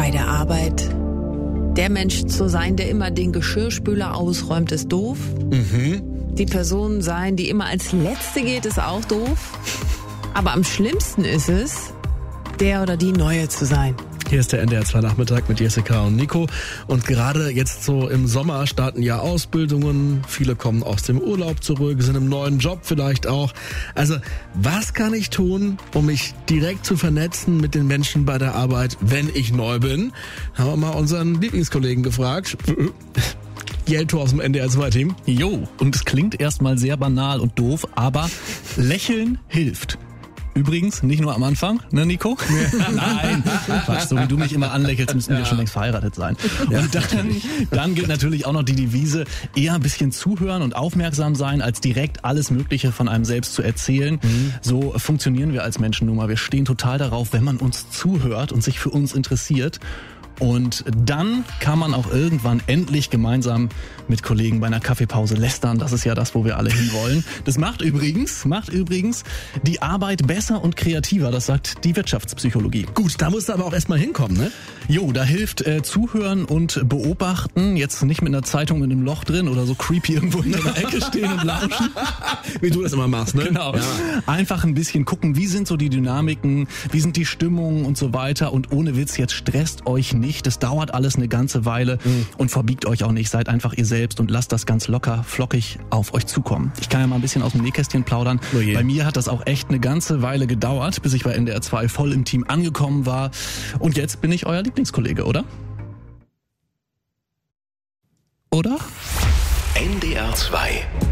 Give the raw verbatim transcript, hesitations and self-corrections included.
bei der Arbeit. Der Mensch zu sein, der immer den Geschirrspüler ausräumt, ist doof. Mhm. Die Person sein, die immer als Letzte geht, ist auch doof. Aber am schlimmsten ist es, der oder die Neue zu sein. Hier ist der N D R zwei Nachmittag mit Jessica und Nico. Und gerade jetzt so im Sommer starten ja Ausbildungen. Viele kommen aus dem Urlaub zurück, sind im neuen Job vielleicht auch. Also, was kann ich tun, um mich direkt zu vernetzen mit den Menschen bei der Arbeit, wenn ich neu bin? Haben wir mal unseren Lieblingskollegen gefragt. Jelto aus dem N D R zwei Team. Jo, und es klingt erstmal sehr banal und doof, aber Lächeln hilft. Übrigens, nicht nur am Anfang, ne Nico? Nein, Quatsch, so wie du mich immer anlächelst, müssten wir ja schon längst verheiratet sein. Und dann, dann gilt natürlich auch noch die Devise, eher ein bisschen zuhören und aufmerksam sein, als direkt alles Mögliche von einem selbst zu erzählen. Mhm. So funktionieren wir als Menschen nun mal. Wir stehen total darauf, wenn man uns zuhört und sich für uns interessiert. Und dann kann man auch irgendwann endlich gemeinsam mit Kollegen bei einer Kaffeepause lästern. Das ist ja das, wo wir alle hinwollen. Das macht übrigens, macht übrigens die Arbeit besser und kreativer. Das sagt die Wirtschaftspsychologie. Gut, da musst du aber auch erstmal hinkommen, ne? Jo, da hilft äh, Zuhören und Beobachten. Jetzt nicht mit einer Zeitung mit einem Loch drin oder so creepy irgendwo in der Ecke stehen und lauschen. Wie du das immer machst, ne? Genau. Ja. Einfach ein bisschen gucken, wie sind so die Dynamiken, wie sind die Stimmungen und so weiter. Und ohne Witz, jetzt stresst euch nicht. Das dauert alles eine ganze Weile mhm. und verbiegt euch auch nicht. Seid einfach ihr selbst und lasst das ganz locker, flockig auf euch zukommen. Ich kann ja mal ein bisschen aus dem Nähkästchen plaudern. Oh je. Bei mir hat das auch echt eine ganze Weile gedauert, bis ich bei N D R zwei voll im Team angekommen war. Und jetzt bin ich euer Lieblingskollege, oder? Oder? N D R zwei